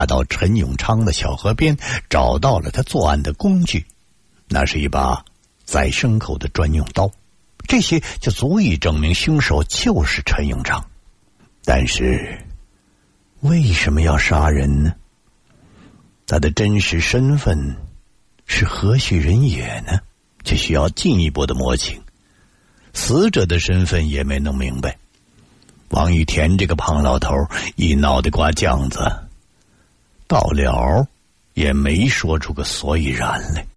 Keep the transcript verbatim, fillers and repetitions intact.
到陈永昌的小河边，找到了他作案的工具，那是一把宰牲口的专用刀，这些就足以证明凶手就是陈永昌。但是为什么要杀人呢？他的真实身份是何许人也呢？这需要进一步的摸清。死者的身份也没弄明白，王玉田这个胖老头一脑袋瓜浆子，到了也没说出个所以然来。